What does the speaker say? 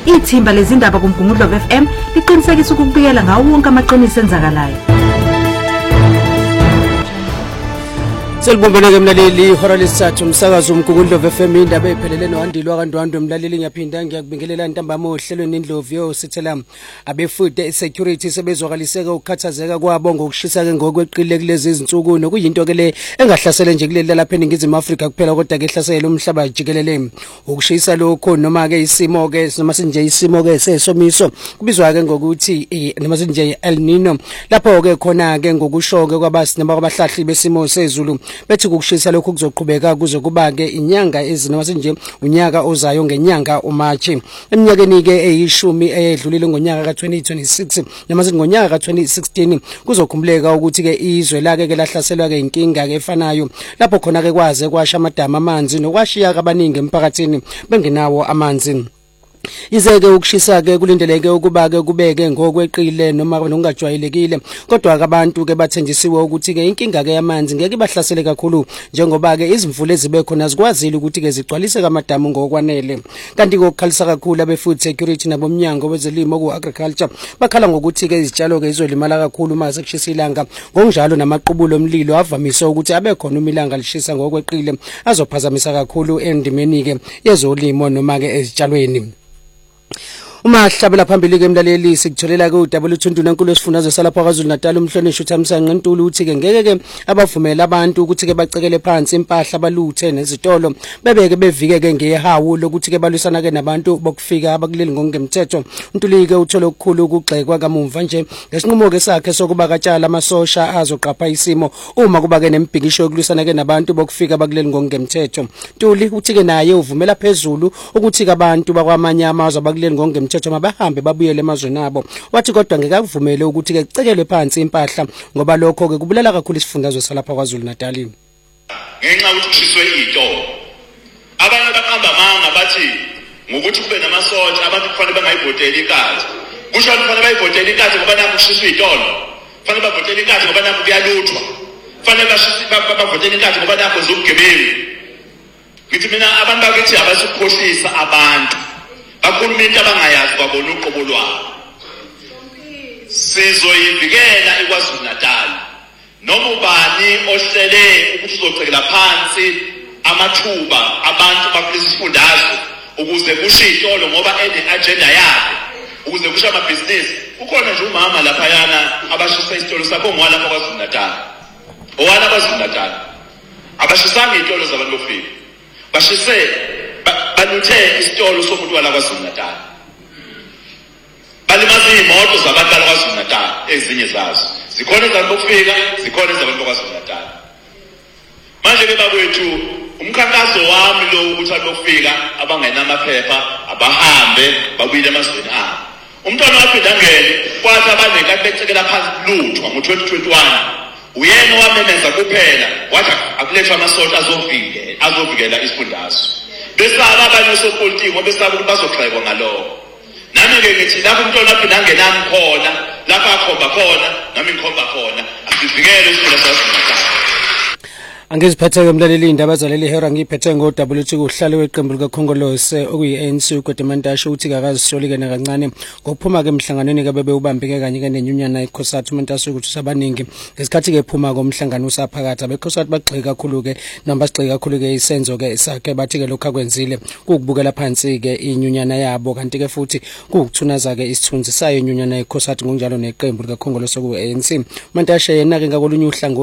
Ithimba lezindaba kuMgungundlovu FM liqinisekisa ukubikela ngawo wonke amaqiniso enzakalayo. Selibonke mlaleli ihora lesithathu umsakazo uMgungundlovu FM indaba ephelele nohandilwa kandwandwe mlaleli ngiyaphinda ngiyakubingelela ntambama ohlelweni indlovu yo sithela abefude security sebezwakaliseka ukukhathazeka kwabo ngokushisa ke ngokweqile kulezi izinsuku nokuyinto ke le engahlasela nje kuleli lapha eNingizimu Afrika kuphela kodwa ke ihlasela umhlaba jikelele ukushisa lokho noma ke isimo ke noma sinje isimo ke sesomiso kubizwa ke ngokuthi noma sinje El Nino lapho ke khona ke ngokusho ke kwabahlahli besimo sezulu bethi ukushisa lokho kuzoqhubeka kuze kuba ke inyanga ezinoma sinje unyaka ozayo ngenyanga uMarch eminyakeni ke eyishumi eyedlulile ngonyaka ka2026 noma ngonyaka ka2016 kuzokhumbuleka ukuthi ke izwe lake ke lahlaselwa ke inkinga ke efanayo lapho khona ke kwaze kwasha amadama amanzi nokwashiya abaningi emphakathini bengenawo amanzi. Izeke ukushisa ke kulindeleke ukuba ke kubeke ngokweqile noma ngokungajwayelekile kodwa abantu ke bathenjisiwe ukuthi ke inkinga ke yamanzi ngeke bahlasele kakhulu njengoba ke izimvula ezibe khona zikwazile ukuthi ke zigcwalise kamadamu ngokwanele kanti kokukhalisa kakhulu abefood security nabomnyango wezelimo ku agriculture bakhala ngokuthi ke izitshalo ke izolimala kakhulu mase kushisa ilanga ngokunjalo namaqhubulo omlilo avamise ukuthi abe khona umilanga lishisa ngokweqile azophazamisa kakhulu endimeni ke yezolimo noma ke ezitshalweni. Umahlabela phambili ke mlaleli sikutholela ke uDWThundu nankulu esifundazwe salapha KwaZulu-Natal umhlonishwa uThamsanqa Ntuli uthi ke ngeke ke abavumela abantu ukuthi ke bacekele phansi impahla abaluthe nezitolo bebeke bevike ke ngehawu lokuthi ke balwisana ke nabantu bokufika abakuleli ngokungemthetho. Ntuli ke uthola okukhulu ukugxekwa kamumva nje ngesinqumo ke sakhe sokuba katshala amasosha azoqapha isimo uma kuba ke nembhikisho yokulwisana ke nabantu bokufika abakuleli ngokungemthetho. Ntuli uthi ke naye uvumela phezulu ukuthi ke abantu bakwamanye amazwe abakuleli ngokungemthetho mabahambe babuyele emazweni abo wathi kodwa ngeke akuvumele ukuthi ke kucekelwe phansi impahla ngoba lokho ke kubulala kakhulu isifundazwe salapha KwaZulu-Natal. Ngenxa ukuthi kushiswe izitolo abantu baqamba manga bathi ngokuthi kube namasosha abantu kufanele bangayibhotela ikati kusho kufanele bayibhotela ikati ngoba naku kushiswe izitolo kufanele babhotela ikati ngoba naku kuyaluthwa kufanele babhotela ikati ngoba naku zobugebengu. Ngithi mina abantu bakithi abasikhohlisa abantu akhulumeni abangayazi babona uqobo lwabo. Sizoyivikela eKwaZulu-Natal noma ubani ohlele ukuthi uzocekela phansi amathuba abantu bakulesifundazwe ukuze kushe izitolo ngoba ene-agenda yakhe ukuze kushe amabhizinisi. Ukhona nje umama lapha yana abashisa isitolo sakho ngwalapha KwaZulu-Natal owala KwaZulu-Natal abashisanga izitolo zabantu bofika bashise baluthe isitolo somuntu wala KwaZulu-Natal balimaza imoto zabantu bala KwaZulu-Natal ezinye zazo zikhona ezabantu bokufika zikhona ezabantu KwaZulu-Natal. Manje ke bakwethu umkhankaso wami lo ukuthi abantu bokufika abangenamaphepha abahambe babuyele emazweni abo. Umntwana waphinda ngene kwathi abanekade becekela phansi luthwa ngo2021 uyena owamemeza kuphela wathi akulethwa amasosha azovikela isifundazwe. Besaba abanye osopolitiki ngoba besaba ukuthi bazogxekwa ngalowo. Nami ke ngithi lapho umntwana aphinda ngenami khona lapha akhomba khona nami ngikhomba khona asivikele isifundazwe saSouth. Angiziphethe ke mlaleli indaba zaleli hera ngiphethe ngoWT kuhlale weqembu likaKhongolose okuyi-ANC uGodemantashe uthi akazisoli ke nakancane ngokuphuma ke emhlanganweni ke bebe ubambeke kanye ke nenyunyana iCOSATU uMantashe ukuthi sabaningi ngesikhathi ke phuma komhlangano usaphakathi abeCOSATU bagxeka kakhulu ke noma basigxeka kakhulu ke isenzo ke sakhe bathi ke lokho akwenzile ukubukela phansi ke inyunyana yabo kanti ke futhi ukuthunaza ke isithunzi sayo inyunyana iCOSATU ngokunjalo neqembu likaKhongolose okuyi-ANC. Mantashe yena ke ngakolunye uhlangothi